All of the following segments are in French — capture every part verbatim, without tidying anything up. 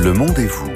Le Monde et vous.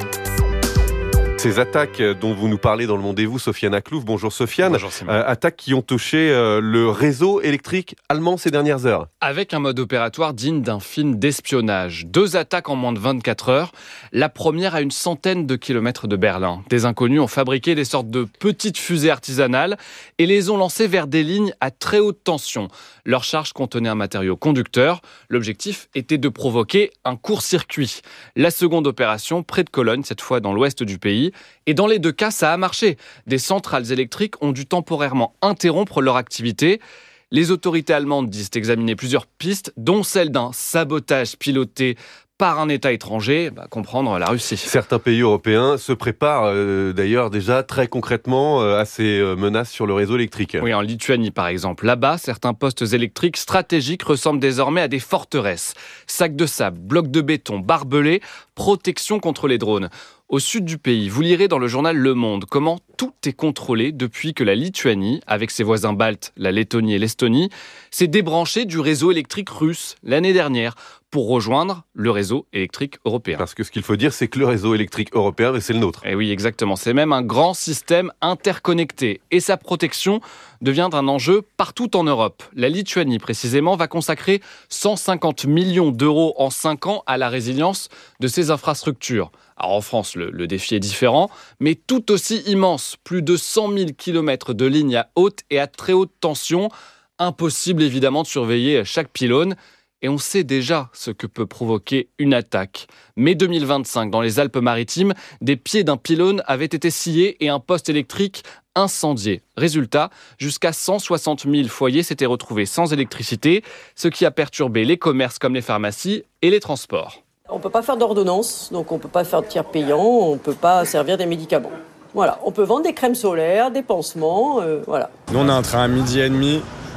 Ces attaques dont vous nous parlez dans Le Monde et vous, Sofiane Aklouf. Bonjour Sofiane. Bonjour euh, Attaques qui ont touché euh, le réseau électrique allemand ces dernières heures. Avec un mode opératoire digne d'un film d'espionnage. Deux attaques en moins de vingt-quatre heures. La première à une centaine de kilomètres de Berlin. Des inconnus ont fabriqué des sortes de petites fusées artisanales et les ont lancées vers des lignes à très haute tension. Leur charge contenait un matériau conducteur. L'objectif était de provoquer un court-circuit. La seconde opération, près de Cologne, cette fois dans l'ouest du pays. Et dans les deux cas, ça a marché. Des centrales électriques ont dû temporairement interrompre leur activité. Les autorités allemandes disent examiner plusieurs pistes, dont celle d'un sabotage piloté par un État étranger, bah, comprendre la Russie. Certains pays européens se préparent euh, d'ailleurs déjà très concrètement euh, à ces euh, menaces sur le réseau électrique. Oui, en Lituanie par exemple. Là-bas, certains postes électriques stratégiques ressemblent désormais à des forteresses. Sacs de sable, blocs de béton, barbelés, protection contre les drones. Au sud du pays, vous lirez dans le journal Le Monde comment tout est contrôlé depuis que la Lituanie, avec ses voisins baltes, la Lettonie et l'Estonie, s'est débranchée du réseau électrique russe l'année dernière pour rejoindre le réseau électrique européen. Parce que ce qu'il faut dire, c'est que le réseau électrique européen, c'est le nôtre. Et oui, exactement. C'est même un grand système interconnecté. Et sa protection devient un enjeu partout en Europe. La Lituanie, précisément, va consacrer cent cinquante millions d'euros en cinq ans à la résilience de ses infrastructures. Alors en France, le, le défi est différent, mais tout aussi immense. Plus de cent mille kilomètres de lignes à haute et à très haute tension. Impossible évidemment de surveiller chaque pylône. Et on sait déjà ce que peut provoquer une attaque. mai deux mille vingt-cinq, dans les Alpes-Maritimes, des pieds d'un pylône avaient été sciés et un poste électrique incendié. Résultat, jusqu'à cent soixante mille foyers s'étaient retrouvés sans électricité, ce qui a perturbé les commerces comme les pharmacies et les transports. On ne peut pas faire d'ordonnance, donc on ne peut pas faire de tiers payant, on ne peut pas servir des médicaments. Voilà, on peut vendre des crèmes solaires, des pansements, euh, voilà. Nous, on a un train à midi et demi.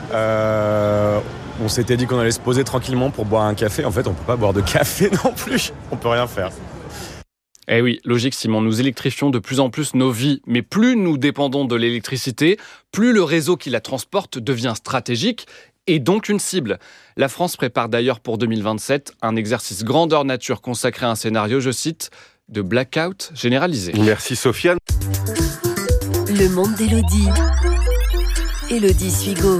Euh, on s'était dit qu'on allait se poser tranquillement pour boire un café. En fait, on ne peut pas boire de café non plus. On ne peut rien faire. Eh oui, logique Simon, nous électrifions de plus en plus nos vies, mais plus nous dépendons de l'électricité, plus le réseau qui la transporte devient stratégique et donc une cible. La France prépare d'ailleurs pour deux mille vingt-sept un exercice grandeur nature consacré à un scénario, je cite, de blackout généralisé. Merci Sofiane. Le monde d'Élodie. Élodie Suigo.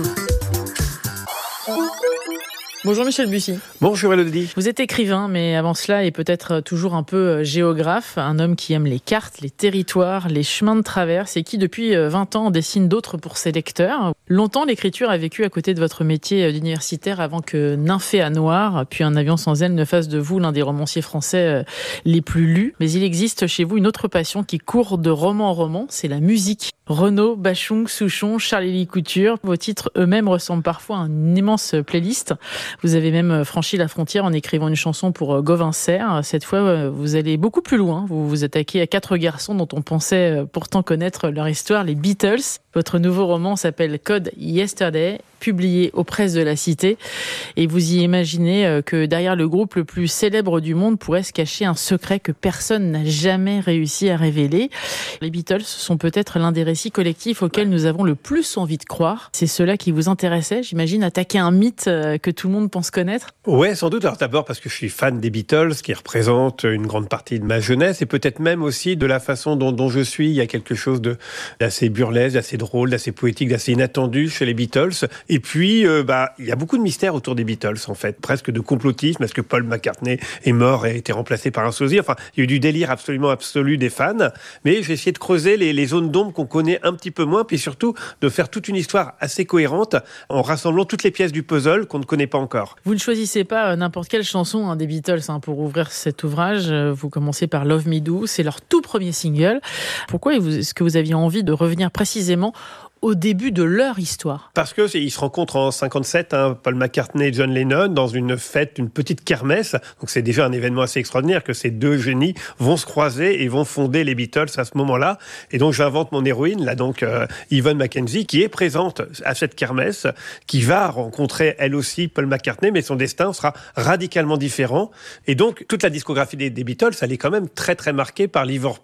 Bonjour Michel Bussy. Bonjour Élodie. Vous êtes écrivain, mais avant cela, et peut-être toujours un peu géographe, un homme qui aime les cartes, les territoires, les chemins de traverse, et qui depuis vingt ans dessine d'autres pour ses lecteurs. Longtemps, l'écriture a vécu à côté de votre métier d'universitaire avant que Nymphéa Noir, puis Un avion sans aile ne fasse de vous l'un des romanciers français les plus lus. Mais il existe chez vous une autre passion qui court de roman en roman, c'est la musique. Renaud, Bachung, Souchon, Charlie Couture, vos titres eux-mêmes ressemblent parfois à une immense playlist. Vous avez même franchi la frontière en écrivant une chanson pour Gauvin Serre. Cette fois, vous allez beaucoup plus loin. Vous vous attaquez à quatre garçons dont on pensait pourtant connaître leur histoire, les Beatles. Votre nouveau roman s'appelle Code Yesterday, publié aux presses de la Cité. Et vous y imaginez que derrière le groupe le plus célèbre du monde pourrait se cacher un secret que personne n'a jamais réussi à révéler. Les Beatles sont peut-être l'un des récits collectifs auxquels nous avons le plus envie de croire. C'est cela qui vous intéressait, j'imagine, attaquer un mythe que tout le monde pense connaître? Ouais, sans doute. Alors d'abord parce que je suis fan des Beatles, qui représentent une grande partie de ma jeunesse, et peut-être même aussi de la façon dont, dont je suis. Il y a quelque chose de, d'assez burlesque, d'assez drôle, d'assez poétique, d'assez inattendu chez les Beatles. Et puis, euh, bah, il y a beaucoup de mystères autour des Beatles, en fait. Presque de complotisme. Est-ce que Paul McCartney est mort et a été remplacé par un sosie? Enfin, il y a eu du délire absolument absolu des fans. Mais j'ai essayé de creuser les, les zones d'ombre qu'on connaît un petit peu moins, puis surtout de faire toute une histoire assez cohérente en rassemblant toutes les pièces du puzzle qu'on ne connaît pas encore. Vous ne choisissez pas n'importe quelle chanson hein, des Beatles hein, pour ouvrir cet ouvrage. Vous commencez par Love Me Do, c'est leur tout premier single. Pourquoi est-ce que vous aviez envie de revenir précisément au début de leur histoire? Parce que ils se rencontrent en cinquante-sept, hein, Paul McCartney et John Lennon, dans une fête, une petite kermesse. Donc c'est déjà un événement assez extraordinaire que ces deux génies vont se croiser et vont fonder les Beatles à ce moment-là. Et donc j'invente mon héroïne, là donc euh, Yvonne Mackenzie, qui est présente à cette kermesse, qui va rencontrer elle aussi Paul McCartney, mais son destin sera radicalement différent. Et donc toute la discographie des, des Beatles, elle est quand même très très marquée par Liverpool